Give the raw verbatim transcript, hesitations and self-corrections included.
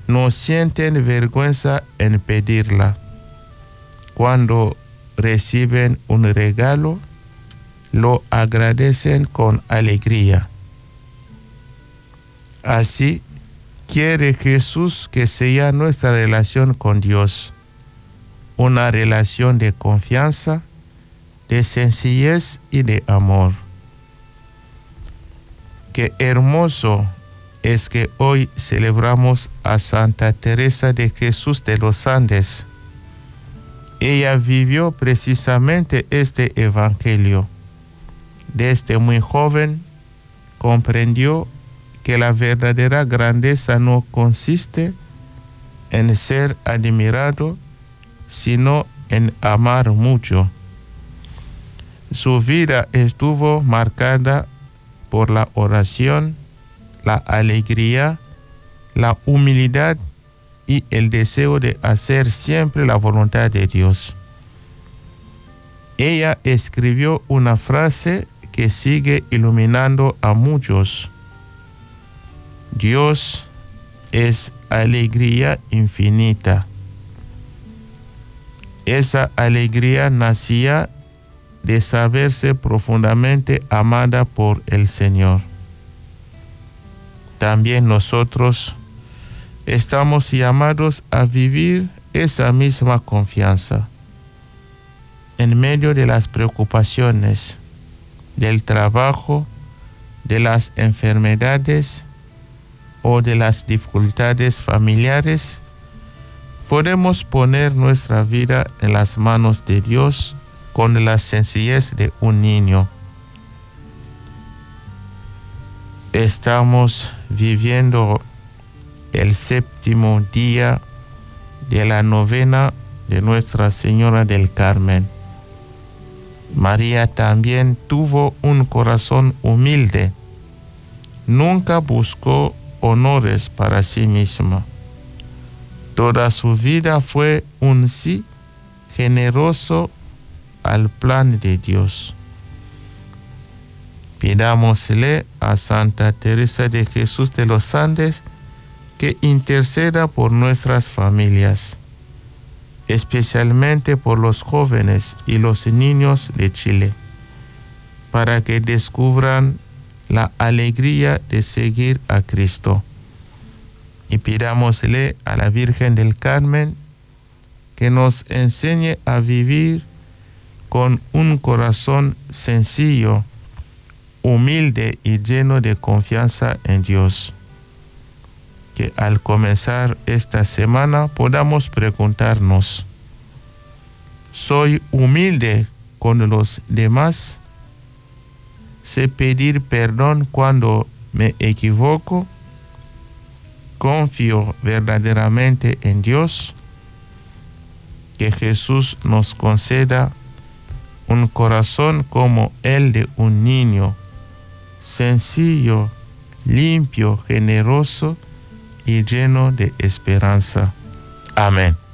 no sienten vergüenza en pedirla. Cuando reciben un regalo, lo agradecen con alegría. Así quiere Jesús que sea nuestra relación con Dios, una relación de confianza, de sencillez y de amor. Qué hermoso es que hoy celebramos a Santa Teresa de Jesús de los Andes. Ella vivió precisamente este evangelio. Desde muy joven comprendió que la verdadera grandeza no consiste en ser admirado, sino en amar mucho. Su vida estuvo marcada por la oración, la alegría, la humildad y el deseo de hacer siempre la voluntad de Dios. Ella escribió una frase que sigue iluminando a muchos. Dios es alegría infinita. Esa alegría nacía de saberse profundamente amada por el Señor. También nosotros estamos llamados a vivir esa misma confianza en medio de las preocupaciones, del trabajo, de las enfermedades o de las dificultades familiares. Podemos poner nuestra vida en las manos de Dios con la sencillez de un niño. Estamos viviendo el séptimo día de la novena de Nuestra Señora del Carmen. María también tuvo un corazón humilde. Nunca buscó honores para sí misma. Toda su vida fue un sí generoso al plan de Dios. Pidámosle a Santa Teresa de Jesús de los Andes que interceda por nuestras familias, especialmente por los jóvenes y los niños de Chile, para que descubran la alegría de seguir a Cristo. Y pidámosle a la Virgen del Carmen que nos enseñe a vivir con un corazón sencillo, humilde y lleno de confianza en Dios. Que al comenzar esta semana podamos preguntarnos: ¿soy humilde con los demás? ¿Sé pedir perdón cuando me equivoco? ¿Confío verdaderamente en Dios? Que Jesús nos conceda un corazón como el de un niño, sencillo, limpio, generoso y lleno de esperanza. Amén.